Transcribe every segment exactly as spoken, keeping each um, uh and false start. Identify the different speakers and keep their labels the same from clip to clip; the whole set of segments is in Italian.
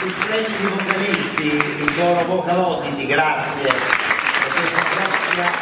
Speaker 1: gli splendidi vocalisti, il coro Vocalotiti, grazie per questa prossima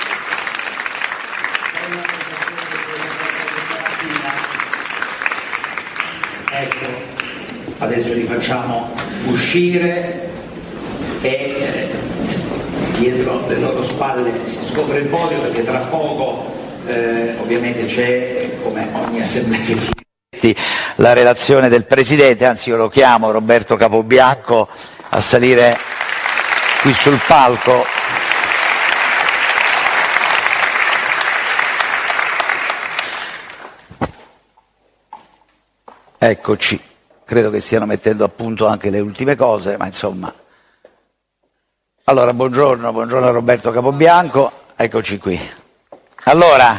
Speaker 1: ecco, adesso li facciamo uscire e eh, dietro le loro spalle si scopre il podio, perché tra poco eh, ovviamente c'è, come ogni assemblea che ti la relazione del Presidente, anzi io lo chiamo Roberto Capobianco a salire qui sul palco. Eccoci, credo che stiano mettendo a punto anche le ultime cose, ma insomma. Allora, buongiorno, buongiorno a Roberto Capobianco, eccoci qui. Allora,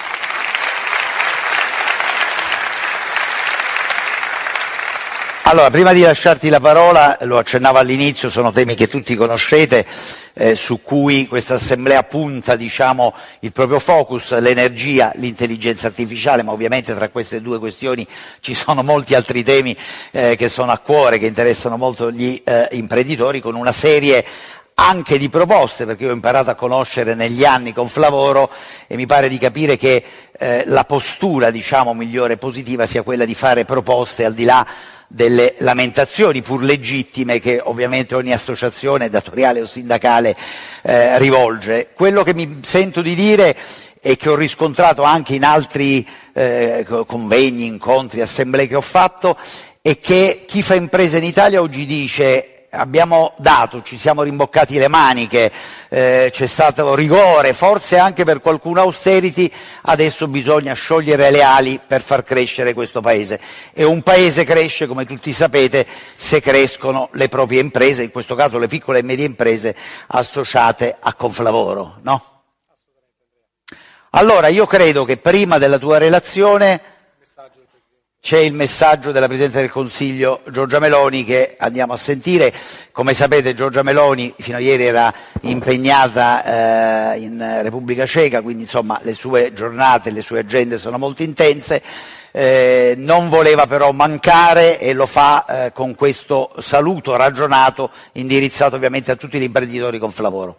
Speaker 1: allora, prima di lasciarti la parola, lo accennavo all'inizio, sono temi che tutti conoscete, eh, su cui questa assemblea punta, diciamo, il proprio focus, l'energia, l'intelligenza artificiale, ma ovviamente tra queste due questioni ci sono molti altri temi eh, che sono a cuore, che interessano molto gli eh, imprenditori, con una serie anche di proposte, perché io ho imparato a conoscere negli anni Conflavoro e mi pare di capire che eh, la postura, diciamo, migliore e positiva sia quella di fare proposte al di là delle lamentazioni pur legittime che ovviamente ogni associazione datoriale o sindacale eh, rivolge. Quello che mi sento di dire e che ho riscontrato anche in altri eh, convegni, incontri, assemblee che ho fatto, è che chi fa impresa in Italia oggi dice: abbiamo dato, ci siamo rimboccati le maniche, eh, c'è stato rigore, forse anche per qualcuno austerity, adesso bisogna sciogliere le ali per far crescere questo Paese. E un Paese cresce, come tutti sapete, se crescono le proprie imprese, in questo caso le piccole e medie imprese associate a Conflavoro, no? Allora, io credo che prima della tua relazione c'è il messaggio della Presidente del Consiglio Giorgia Meloni che andiamo a sentire. Come sapete Giorgia Meloni fino a ieri era impegnata eh, in Repubblica Ceca, quindi insomma le sue giornate, le sue agende sono molto intense, eh, non voleva però mancare e lo fa eh, con questo saluto ragionato indirizzato ovviamente a tutti gli imprenditori Conflavoro.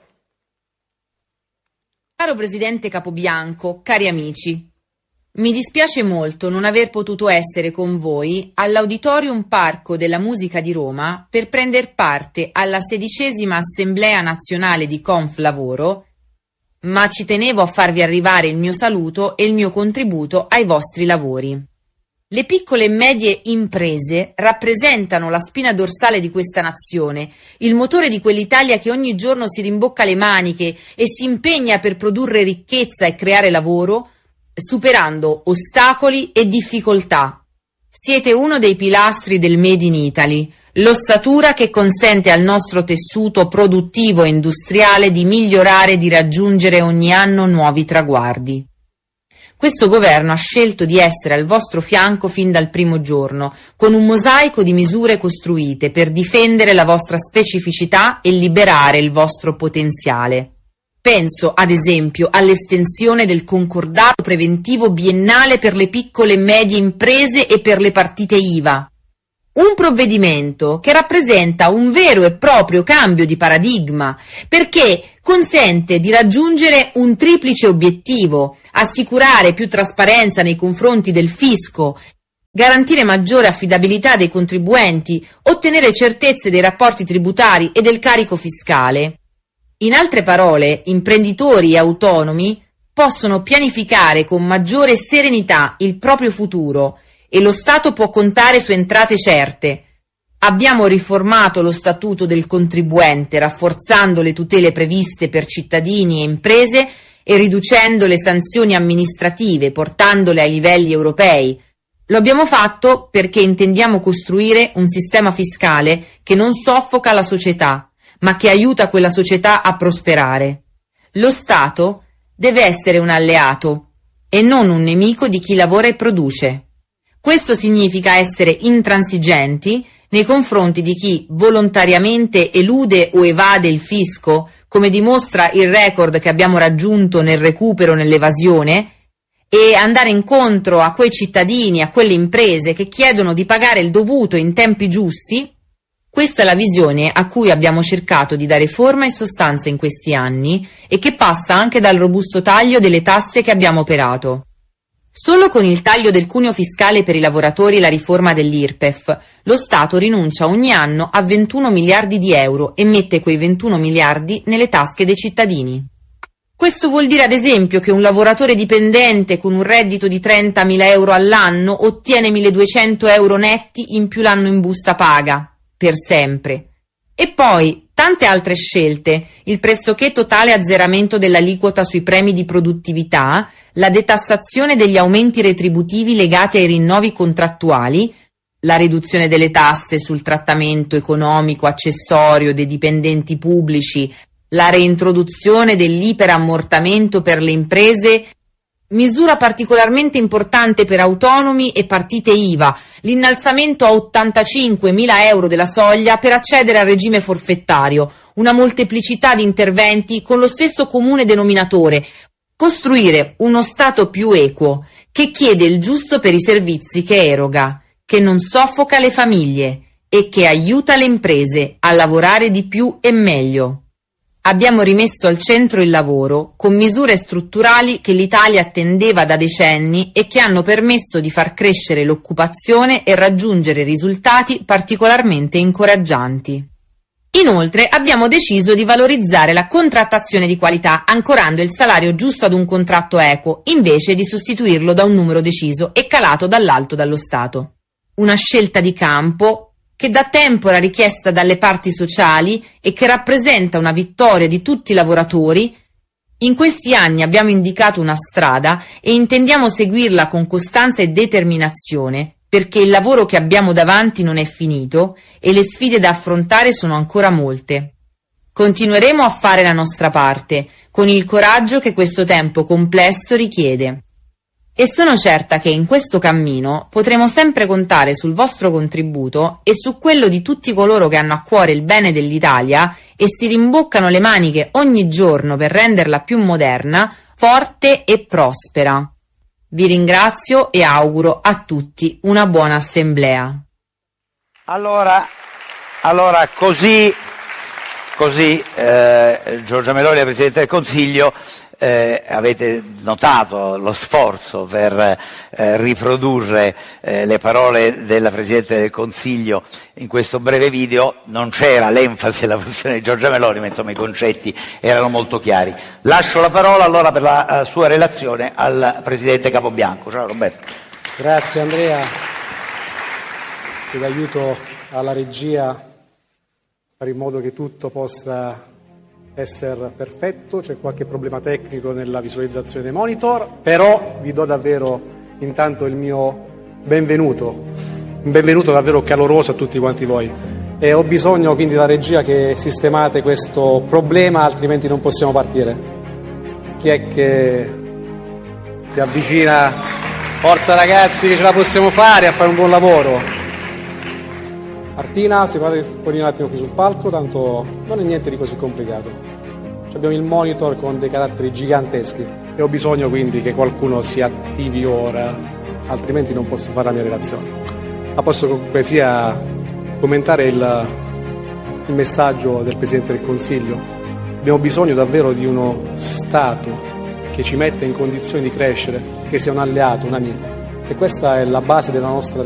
Speaker 2: Caro Presidente Capobianco, cari amici, mi dispiace molto non aver potuto essere con voi all'Auditorium Parco della Musica di Roma per prender parte alla sedicesima Assemblea Nazionale di Conflavoro, ma ci tenevo a farvi arrivare il mio saluto e il mio contributo ai vostri lavori. Le piccole e medie imprese rappresentano la spina dorsale di questa nazione, il motore di quell'Italia che ogni giorno si rimbocca le maniche e si impegna per produrre ricchezza e creare lavoro, superando ostacoli e difficoltà. Siete uno dei pilastri del Made in Italy, l'ossatura che consente al nostro tessuto produttivo e industriale di migliorare e di raggiungere ogni anno nuovi traguardi. Questo governo ha scelto di essere al vostro fianco fin dal primo giorno, con un mosaico di misure costruite per difendere la vostra specificità e liberare il vostro potenziale. Penso, ad esempio, all'estensione del concordato preventivo biennale per le piccole e medie imprese e per le partite I V A. Un provvedimento che rappresenta un vero e proprio cambio di paradigma, perché consente di raggiungere un triplice obiettivo: assicurare più trasparenza nei confronti del fisco, garantire maggiore affidabilità dei contribuenti, ottenere certezze dei rapporti tributari e del carico fiscale. In altre parole, imprenditori e autonomi possono pianificare con maggiore serenità il proprio futuro e lo Stato può contare su entrate certe. Abbiamo riformato lo statuto del contribuente, rafforzando le tutele previste per cittadini e imprese e riducendo le sanzioni amministrative, portandole ai livelli europei. Lo abbiamo fatto perché intendiamo costruire un sistema fiscale che non soffoca la società, ma che aiuta quella società a prosperare. Lo Stato deve essere un alleato e non un nemico di chi lavora e produce. Questo significa essere intransigenti nei confronti di chi volontariamente elude o evade il fisco, come dimostra il record che abbiamo raggiunto nel recupero nell'evasione, e andare incontro a quei cittadini, a quelle imprese che chiedono di pagare il dovuto in tempi giusti. Questa è la visione a cui abbiamo cercato di dare forma e sostanza in questi anni e che passa anche dal robusto taglio delle tasse che abbiamo operato. Solo con il taglio del cuneo fiscale per i lavoratori e la riforma dell'I R P E F, lo Stato rinuncia ogni anno a ventuno miliardi di euro e mette quei ventuno miliardi nelle tasche dei cittadini. Questo vuol dire ad esempio che un lavoratore dipendente con un reddito di trentamila euro all'anno ottiene milleduecento euro netti in più l'anno in busta paga, per sempre. E poi tante altre scelte, il pressoché totale azzeramento dell'aliquota sui premi di produttività, la detassazione degli aumenti retributivi legati ai rinnovi contrattuali, la riduzione delle tasse sul trattamento economico accessorio dei dipendenti pubblici, la reintroduzione dell'iperammortamento per le imprese, misura particolarmente importante per autonomi e partite I V A, l'innalzamento a ottantacinquemila euro della soglia per accedere al regime forfettario, una molteplicità di interventi con lo stesso comune denominatore, costruire uno Stato più equo, che chiede il giusto per i servizi che eroga, che non soffoca le famiglie e che aiuta le imprese a lavorare di più e meglio. Abbiamo rimesso al centro il lavoro con misure strutturali che l'Italia attendeva da decenni e che hanno permesso di far crescere l'occupazione e raggiungere risultati particolarmente incoraggianti. Inoltre abbiamo deciso di valorizzare la contrattazione di qualità ancorando il salario giusto ad un contratto equo invece di sostituirlo da un numero deciso e calato dall'alto dallo Stato. Una scelta di campo che da tempo era richiesta dalle parti sociali e che rappresenta una vittoria di tutti i lavoratori. In questi anni abbiamo indicato una strada e intendiamo seguirla con costanza e determinazione, perché il lavoro che abbiamo davanti non è finito e le sfide da affrontare sono ancora molte. Continueremo a fare la nostra parte, con il coraggio che questo tempo complesso richiede. E sono certa che in questo cammino potremo sempre contare sul vostro contributo e su quello di tutti coloro che hanno a cuore il bene dell'Italia e si rimboccano le maniche ogni giorno per renderla più moderna, forte e prospera. Vi ringrazio e auguro a tutti una buona assemblea.
Speaker 1: Allora, allora così, così eh, Giorgia Meloni, la Presidente del Consiglio, Eh, avete notato lo sforzo per eh, riprodurre eh, le parole della Presidente del Consiglio in questo breve video. Non c'era l'enfasi e la passione di Giorgia Meloni, ma insomma i concetti erano molto chiari. Lascio la parola allora per la uh, sua relazione al Presidente Capobianco. Ciao Roberto.
Speaker 3: Grazie Andrea, chiedo aiuto alla regia a fare in modo che tutto possa essere perfetto. C'è qualche problema tecnico nella visualizzazione dei monitor, però vi do davvero intanto il mio benvenuto, un benvenuto davvero caloroso a tutti quanti voi, e ho bisogno quindi della regia che sistemate questo problema, altrimenti non possiamo partire. Chi è che si avvicina? Forza ragazzi, che ce la possiamo fare a fare un buon lavoro. Martina, si può venire un attimo qui sul palco, tanto non è niente di così complicato. Abbiamo il monitor con dei caratteri giganteschi e ho bisogno quindi che qualcuno si attivi ora, altrimenti non posso fare la mia relazione. Ma posso comunque sia commentare il, il messaggio del Presidente del Consiglio. Abbiamo bisogno davvero di uno Stato che ci metta in condizioni di crescere, che sia un alleato, un amico. E questa è la base della nostra